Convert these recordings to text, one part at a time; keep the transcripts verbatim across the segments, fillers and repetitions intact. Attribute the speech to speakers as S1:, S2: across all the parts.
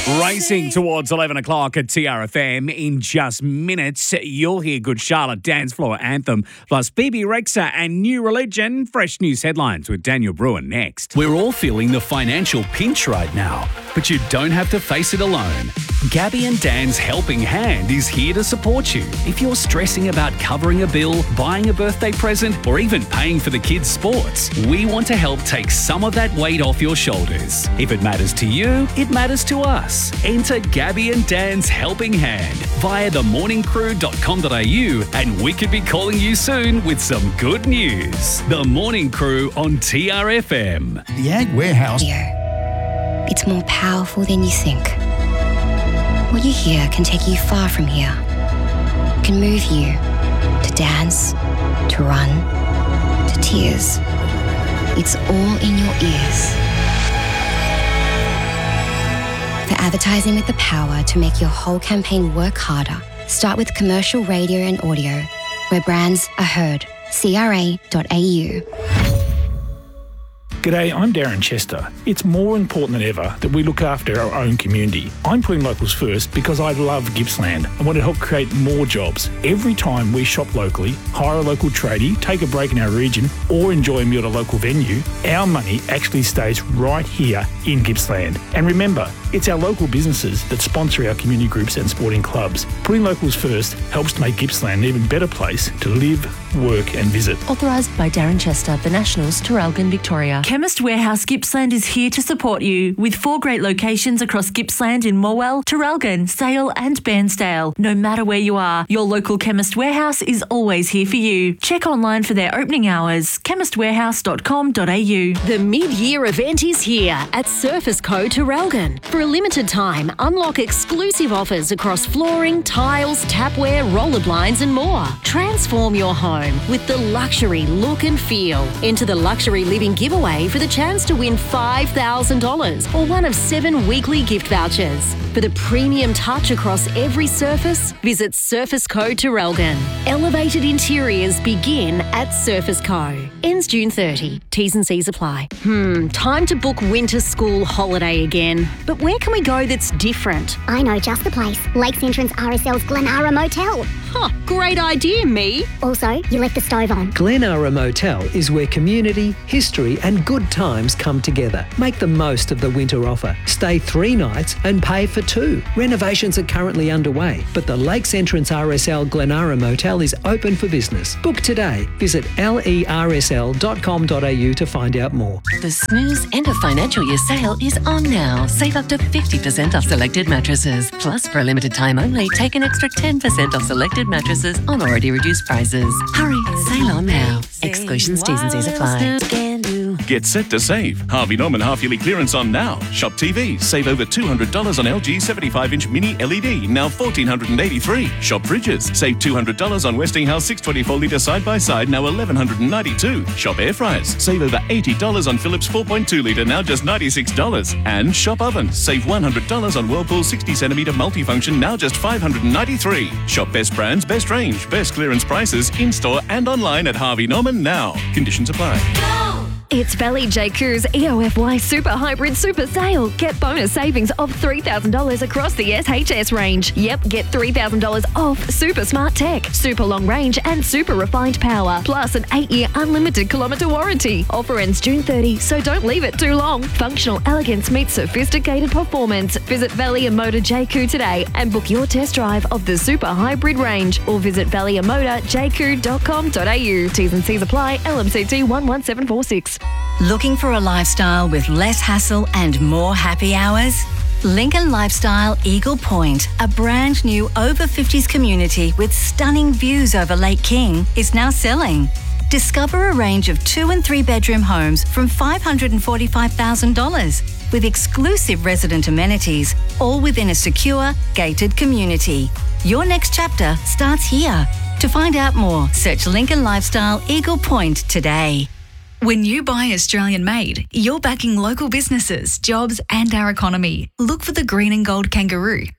S1: Racing towards eleven o'clock at T R F M. In just minutes, you'll hear Good Charlotte Dance Floor Anthem, plus Phoebe Rexha and New Religion. Fresh news headlines with Daniel Brewer next.
S2: We're all feeling the financial pinch right now, but you don't have to face it alone. Gabby and Dan's Helping Hand is here to support you. If you're stressing about covering a bill, buying a birthday present, or even paying for the kids' sports, we want to help take some of that weight off your shoulders. If it matters to you, it matters to us. Enter Gabby and Dan's Helping Hand via the morning crew dot com dot a u and we could be calling you soon with some good news. The Morning Crew on T R F M.
S3: The Ag Warehouse.
S4: It's more powerful than you think. What you hear can take you far from here. It can move you to dance, to run, to tears. It's all in your ears. For advertising with the power to make your whole campaign work harder, start with commercial radio and audio, where brands are heard. C R A dot A U.
S5: G'day, I'm Darren Chester. It's more important than ever that we look after our own community. I'm putting locals first because I love Gippsland and want to help create more jobs. Every time we shop locally, hire a local tradie, take a break in our region, or enjoy a meal at a local venue, our money actually stays right here in Gippsland. And remember, it's our local businesses that sponsor our community groups and sporting clubs. Putting locals first helps to make Gippsland an even better place to live, work and visit.
S6: Authorised by Darren Chester, The Nationals, Traralgon, Victoria. Chemist Warehouse Gippsland is here to support you with four great locations across Gippsland in Morwell, Traralgon, Sale and Bairnsdale. No matter where you are, your local Chemist Warehouse is always here for you. Check online for their opening hours, chemist warehouse dot com dot a u.
S7: The mid-year event is here at Surface Co Traralgon. For a limited time, unlock exclusive offers across flooring, tiles, tapware, roller blinds and more. Transform your home with the luxury look and feel. Enter the Luxury Living giveaway for the chance to win five thousand dollars or one of seven weekly gift vouchers. For the premium touch across every surface, visit Surface Co Traralgon. Elevated interiors begin at Surface Co. Ends June thirtieth. T's and C's apply. Hmm, time to book winter school holiday again. But where can we go that's different?
S8: I know just the place. Lakes Entrance R S L's Glenara Motel.
S7: Huh, great idea, me.
S8: Also, you left the stove on.
S9: Glenara Motel is where community, history and good times come together. Make the most of the winter offer. Stay three nights and pay for two. Renovations are currently underway, but the Lakes Entrance R S L Glenara Motel is open for business. Book today. Visit lersl dot com dot a u to find out more.
S10: The Snooze End of Financial Year sale is on now. Save up to fifty percent off selected mattresses. Plus, for a limited time only, take an extra ten percent off selected mattresses on already reduced prices. Hurry, sale on now. Exclusions, T's and C's apply.
S11: Get set to save. Harvey Norman half-yearly clearance on now. Shop T Vs. Save over two hundred dollars on L G seventy-five inch mini L E D, now one thousand four hundred eighty-three dollars. Shop Fridges. Save two hundred dollars on Westinghouse six twenty-four litre side-by-side, now one thousand one hundred ninety-two dollars. Shop Air Fryers. Save over eighty dollars on Philips four point two litre, now just ninety-six dollars. And Shop Ovens. Save one hundred dollars on Whirlpool sixty centimetre multifunction, now just five hundred ninety-three dollars. Shop best brands, best range, best clearance prices, in-store and online at Harvey Norman now. Conditions apply.
S12: It's Valley J Q's E O F Y Super Hybrid Super Sale. Get bonus savings of three thousand dollars across the S H S range. Yep, get three thousand dollars off Super Smart Tech, Super Long Range and Super Refined Power, plus an eight-year unlimited kilometre warranty. Offer ends June thirtieth, so don't leave it too long. Functional elegance meets sophisticated performance. Visit Valley Motor J Q today and book your test drive of the Super Hybrid range, or visit valley motor j q dot com dot a u. T's and C's apply. L M C T one one seven four six.
S13: Looking for a lifestyle with less hassle and more happy hours? Lincoln Lifestyle Eagle Point, a brand new over fifties community with stunning views over Lake King, is now selling. Discover a range of two and three bedroom homes from five hundred forty-five thousand dollars with exclusive resident amenities, all within a secure, gated community. Your next chapter starts here. To find out more, search Lincoln Lifestyle Eagle Point today.
S14: When you buy Australian made, you're backing local businesses, jobs and our economy. Look for the green and gold kangaroo.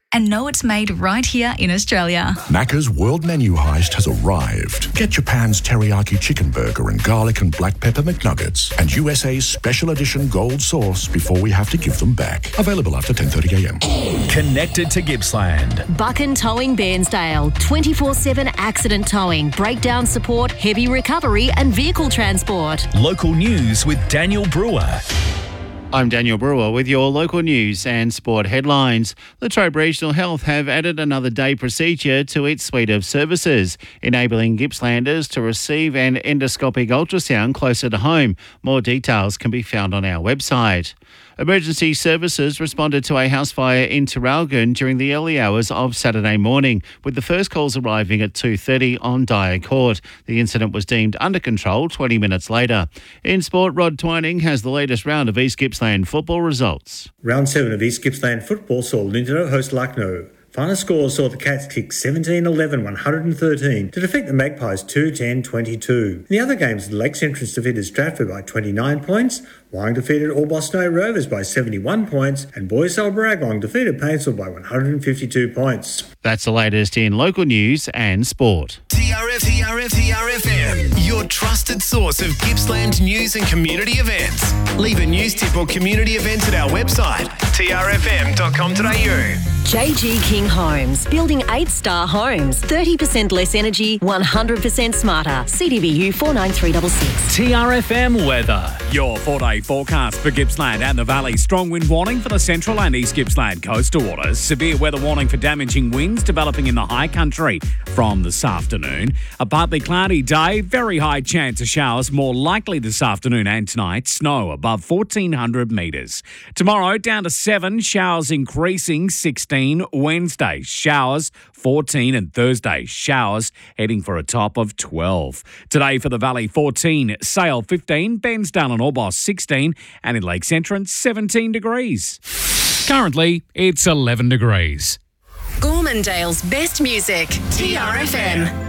S14: and know it's made right here in Australia.
S3: Macca's World Menu Heist has arrived. Get Japan's teriyaki chicken burger and garlic and black pepper McNuggets and U S A's special edition gold sauce before we have to give them back. Available after ten thirty a m.
S2: Connected to Gippsland.
S7: Buchan Towing Bairnsdale. twenty-four seven accident towing, breakdown support, heavy recovery and vehicle transport.
S2: Local news with Daniel Brewer.
S15: I'm Daniel Brewer with your local news and sport headlines. Latrobe Regional Health have added another day procedure to its suite of services, enabling Gippslanders to receive an endoscopic ultrasound closer to home. More details can be found on our website. Emergency services responded to a house fire in Traralgon during the early hours of Saturday morning, with the first calls arriving at two thirty on Dyer Court. The incident was deemed under control twenty minutes later. In sport, Rod Twining has the latest round of East Gippsland football results.
S16: Round seven of East Gippsland football saw Lindenau host Lucknow. Final scores saw the Cats kick seventeen eleven one hundred thirteen to defeat the Magpies two ten twenty-two. In the other games, the Lakes Entrance defeated Stratford by twenty-nine points, Wyong defeated Orbost Snow Rovers by seventy-one points, and Boysell Baragong defeated Painsville by one hundred fifty-two points.
S15: That's the latest in local news and sport.
S17: T R F, T R F, T R F M, your trusted source of Gippsland news and community events. Leave a news tip or community event at our website, t r f m dot com dot a u.
S7: J G King Homes, building eight-star homes, thirty percent less energy, one hundred percent smarter. C D B U four nine three six six.
S2: T R F M weather.
S1: Your four-day forecast for Gippsland and the Valley. Strong wind warning for the central and east Gippsland coastal waters. Severe weather warning for damaging winds developing in the high country from this afternoon. A partly cloudy day, very high chance of showers, more likely this afternoon and tonight. Snow above fourteen hundred metres. Tomorrow down to seven, showers increasing sixteen. Wednesday, showers fourteen, and Thursday, showers heading for a top of twelve. Today for the Valley, fourteen, Sale fifteen, Bairnsdale and Orbost sixteen, and in Lakes Entrance seventeen degrees.
S2: Currently, it's eleven degrees.
S18: Gormandale's best music, T R F M.